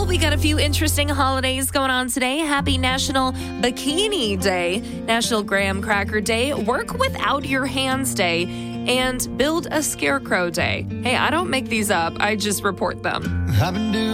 we got a few interesting holidays going on today. Happy National Bikini Day, National Graham Cracker Day, Work Without Your Hands Day, and Build a Scarecrow Day. Hey, I don't make these up. I just report them.